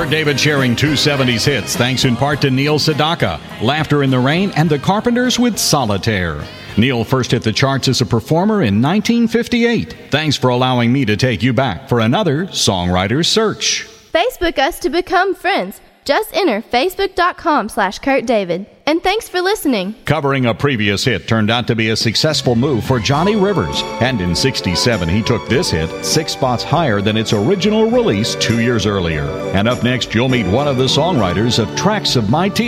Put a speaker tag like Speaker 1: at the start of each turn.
Speaker 1: Kurt David sharing two 70s hits, thanks in part to Neil Sedaka, Laughter in the Rain, and The Carpenters with Solitaire. Neil first hit the charts as a performer in 1958. Thanks for allowing me to take you back for another Songwriter's Search.
Speaker 2: Facebook us to become friends. Just enter facebook.com/Kurt David. And thanks for listening.
Speaker 1: Covering a previous hit turned out to be a successful move for Johnny Rivers. And in '67, he took this hit 6 spots higher than its original release 2 years earlier. And up next, you'll meet one of the songwriters of Tracks of My Teeth.